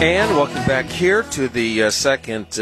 And welcome back here to the second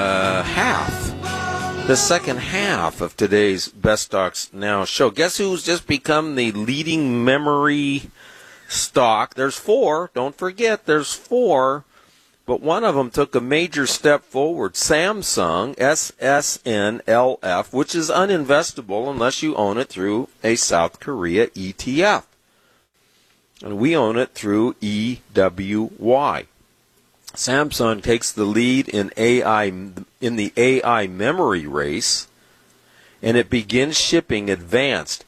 half of today's Best Stocks Now show. Guess who's just become the leading memory stock? There's four. Don't forget, there's four. But one of them took a major step forward. Samsung, SSNLF, which is uninvestable unless you own it through a South Korea ETF. And we own it through EWY. Samsung takes the lead in the AI memory race, and it begins shipping advanced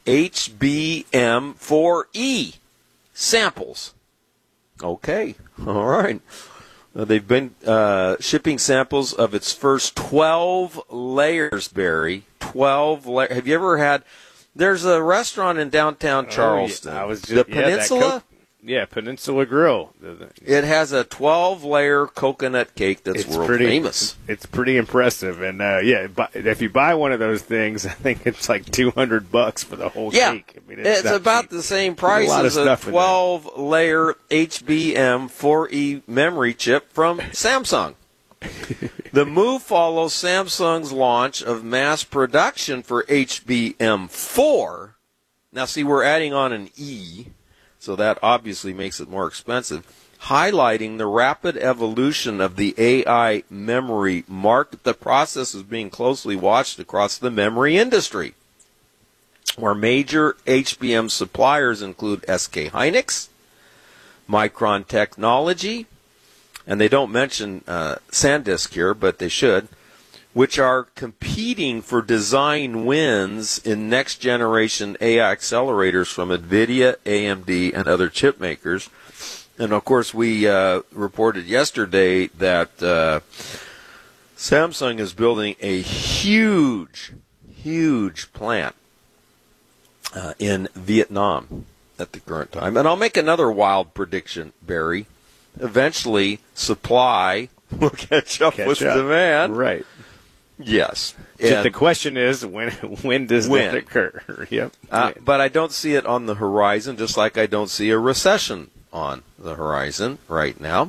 HBM4E samples. Okay, all right. They've been shipping samples of its first 12 layers, Barry. 12 layers. Have you ever had? There's a restaurant in downtown Charleston. The Peninsula? Peninsula Grill. It has a 12-layer coconut cake that's world famous. It's pretty impressive. And, if you buy one of those things, I think it's like $200 for the whole cake. I mean, it's about the same price as a 12-layer HBM4E memory chip from Samsung. The move follows Samsung's launch of mass production for HBM4. Now, see, we're adding on an E, so that obviously makes it more expensive, highlighting the rapid evolution of the AI memory market. The process is being closely watched across the memory industry, where major HBM suppliers include SK Hynix, Micron Technology, and they don't mention SanDisk here, but they should, which are competing for design wins in next-generation AI accelerators from NVIDIA, AMD, and other chip makers. And, of course, we reported yesterday that Samsung is building a huge plant in Vietnam at the current time. And I'll make another wild prediction, Barry. Eventually, supply will catch up with demand. Right. Yes. The question is, when does that occur? Yep. But I don't see it on the horizon, just like I don't see a recession on the horizon right now.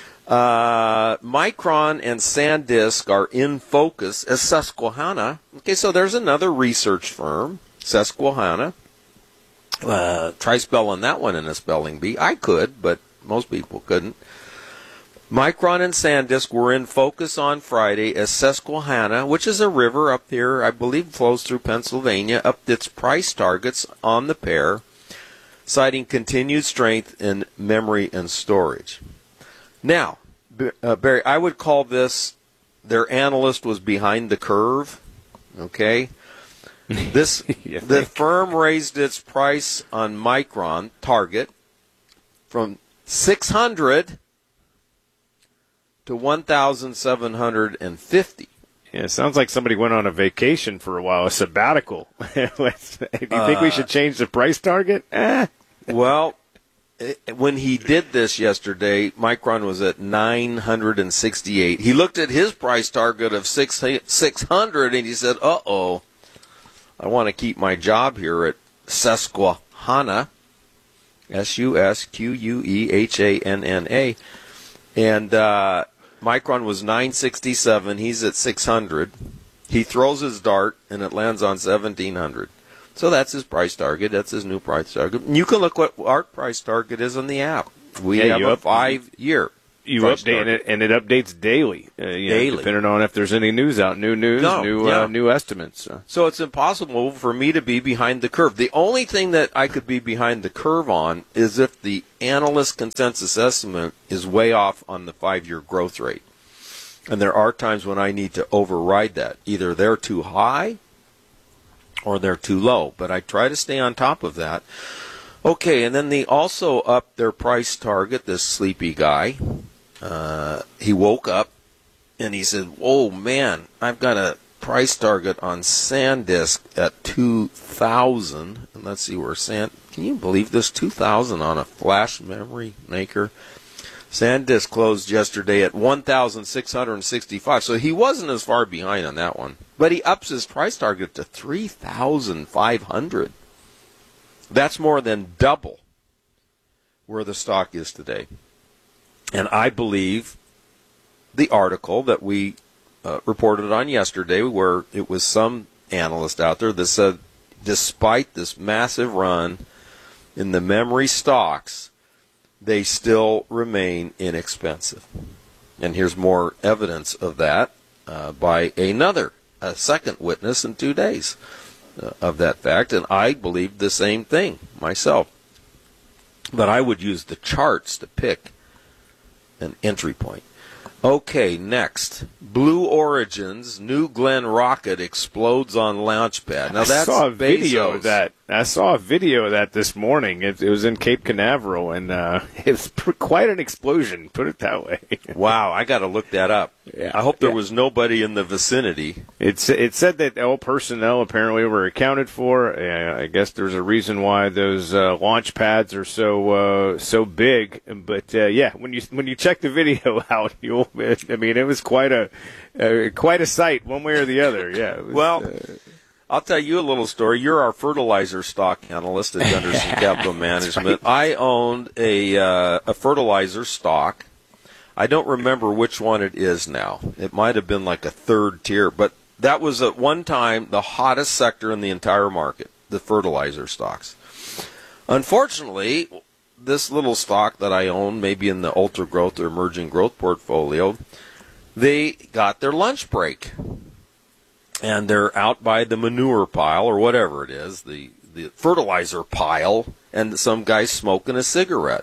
Micron and SanDisk are in focus as Susquehanna. Okay, so there's another research firm, Susquehanna. Try spelling that one in a spelling bee. I could, but most people couldn't. Micron and SanDisk were in focus on Friday as Susquehanna, which is a river up here, I believe flows through Pennsylvania, upped its price targets on the pair, citing continued strength in memory and storage. Now, Barry, I would call this, their analyst was behind the curve, okay? The firm raised its price on Micron target from 600 to 1,750. Yeah, it sounds like somebody went on a vacation for a while, a sabbatical. Do you think we should change the price target? Well, when he did this yesterday, Micron was at 968. He looked at his price target of 600 and he said, uh-oh, I want to keep my job here at Susquehanna, Susquehanna, and Micron was 967. He's at 600. He throws his dart, and it lands on 1,700. So that's his price target. That's his new price target. And you can look what our price target is on the app. We have a 5-year. You update it, and it updates daily. Daily, depending on if there's any news out, new estimates. So it's impossible for me to be behind the curve. The only thing that I could be behind the curve on is if the analyst consensus estimate is way off on the 5-year growth rate. And there are times when I need to override that. Either they're too high or they're too low. But I try to stay on top of that. Okay, and then they also upped their price target, this sleepy guy. He woke up and he said, "Oh man, I've got a price target on SanDisk at 2,000." And let's see where can you believe this? 2,000 on a flash memory maker. SanDisk closed yesterday at 1,665. So he wasn't as far behind on that one. But he ups his price target to 3,500. That's more than double where the stock is today. And I believe the article that we reported on yesterday, where it was some analyst out there that said, despite this massive run in the memory stocks, they still remain inexpensive. And here's more evidence of that by a second witness in 2 days of that fact. And I believe the same thing myself. But I would use the charts to pick an entry point. Okay, next. Blue Origin's New Glenn rocket explodes on launch pad. Now, that's I saw a video of that. I saw a video of that this morning. It was in Cape Canaveral, and it was quite an explosion, put it that way. Wow, I got to look that up. Yeah, I hope there was nobody in the vicinity. It said that all personnel apparently were accounted for. I guess there's a reason why those launch pads are so big. But yeah, when you check the video out, it was quite a sight, one way or the other. Yeah. I'll tell you a little story. You're our fertilizer stock analyst at Gunderson Capital Management. Right. I owned a fertilizer stock. I don't remember which one it is now. It might have been like a third tier, but that was at one time the hottest sector in the entire market, the fertilizer stocks. Unfortunately, this little stock that I own, maybe in the ultra growth or emerging growth portfolio, they got their lunch break. And they're out by the manure pile or whatever it is, the fertilizer pile, and some guy's smoking a cigarette.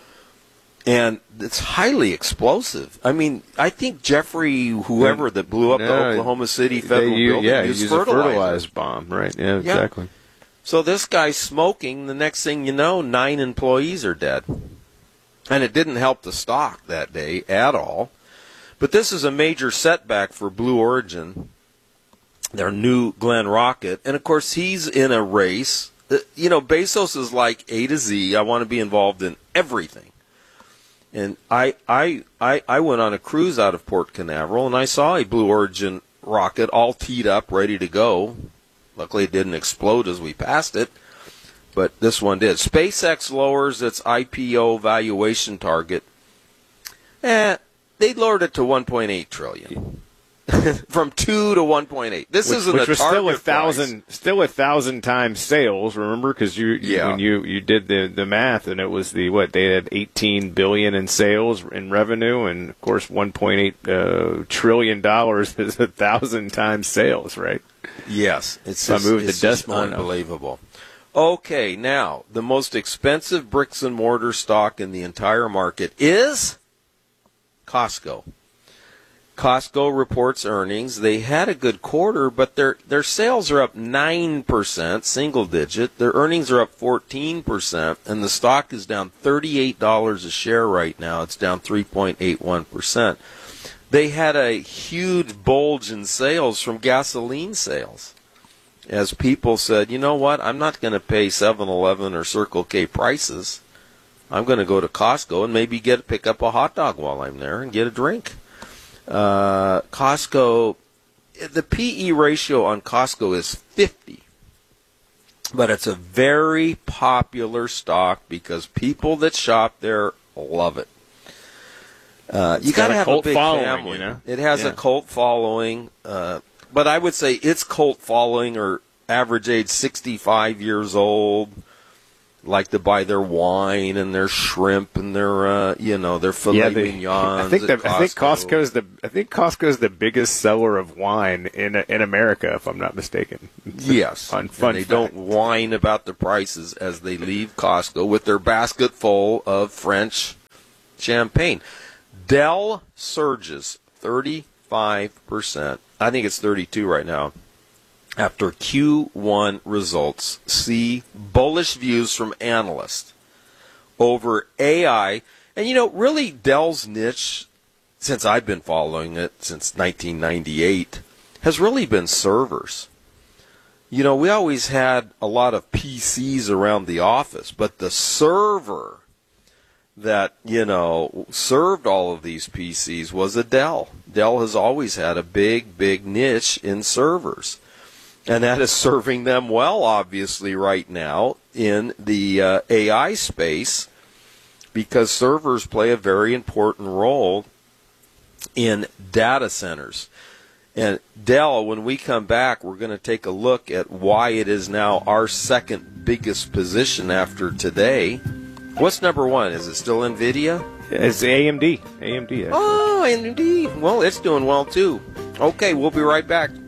And it's highly explosive. I mean, I think Jeffrey, whoever that blew up the Oklahoma City Federal Building, used fertilizer. A fertilizer bomb, right? Yeah, exactly. So this guy's smoking. The next thing you know, 9 employees are dead. And it didn't help the stock that day at all. But this is a major setback for Blue Origin, their New Glenn rocket. And, of course, he's in a race. Bezos is like A to Z. I want to be involved in everything. And I went on a cruise out of Port Canaveral, and I saw a Blue Origin rocket all teed up, ready to go. Luckily, it didn't explode as we passed it, but this one did. SpaceX lowers its IPO valuation target. They lowered it to $1.8 trillion. From 2 to 1.8. This isn't a target price. Still 1,000 times sales. Remember, because when you did the math, and it was they had $18 billion in sales in revenue, and of course $1.8 trillion is 1,000 times sales, right? Yes, it's unbelievable. Okay, now the most expensive bricks and mortar stock in the entire market is Costco. Costco reports earnings. They had a good quarter, but their sales are up 9%, single digit. Their earnings are up 14%, and the stock is down $38 a share right now. It's down 3.81%. They had a huge bulge in sales from gasoline sales, as people said, you know what, I'm not going to pay 7-Eleven or Circle K prices. I'm going to go to Costco and maybe pick up a hot dog while I'm there and get a drink. Costco, the PE ratio on Costco is 50, but it's a very popular stock because people that shop there love it. You got to have a big family. It has a cult following, but I would say its cult following are average age 65 years old. Like to buy their wine and their shrimp and their their filet mignons. I think Costco's the biggest seller of wine in America, if I'm not mistaken. Yes, they don't whine about the prices as they leave Costco with their basket full of French champagne. Dell surges 35%. I think it's 32 right now. After Q1 results, see bullish views from analysts over AI. And, really Dell's niche, since I've been following it since 1998, has really been servers. We always had a lot of PCs around the office, but the server that, served all of these PCs was a Dell. Dell has always had a big, big niche in servers. And that is serving them well, obviously, right now in the AI space. because servers play a very important role in data centers. And Dell, when we come back, we're going to take a look at why it is now our second biggest position after today. What's number one? Is it still NVIDIA? It's AMD. AMD. Actually. Oh, AMD. Well, it's doing well, too. Okay, we'll be right back.